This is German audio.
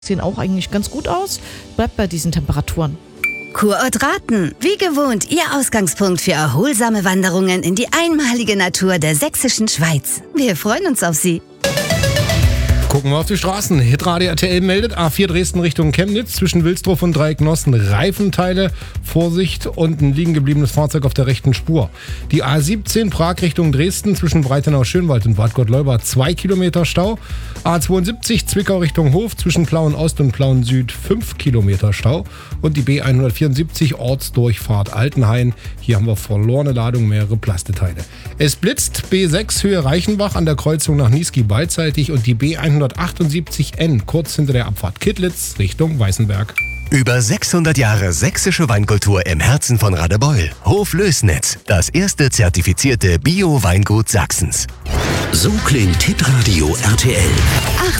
Sehen auch eigentlich ganz gut aus. Bleibt bei diesen Temperaturen. Kurort Rathen, wie gewohnt, Ihr Ausgangspunkt für erholsame Wanderungen in die einmalige Natur der sächsischen Schweiz. Wir freuen uns auf Sie. Gucken wir auf die Straßen. Hitradio RTL meldet A4 Dresden Richtung Chemnitz zwischen Wilsdruff und Dreiecknossen Reifenteile. Vorsicht und ein liegen gebliebenes Fahrzeug auf der rechten Spur. Die A17 Prag Richtung Dresden zwischen Breitenau-Schönwald und Bad Gottleuba 2 Kilometer Stau. A72 Zwickau Richtung Hof zwischen Plauen Ost und Plauen Süd 5 Kilometer Stau. Und die B174 Ortsdurchfahrt Altenhain. Hier haben wir verlorene Ladung, mehrere Plasteteile. Es blitzt B6 Höhe Reichenbach an der Kreuzung nach Niesky beidseitig und die B178N kurz hinter der Abfahrt Kittlitz Richtung Weißenberg. Über 600 Jahre sächsische Weinkultur im Herzen von Radebeul. Hof Lößnitz, das erste zertifizierte Bio-Weingut Sachsens. So klingt Hitradio RTL.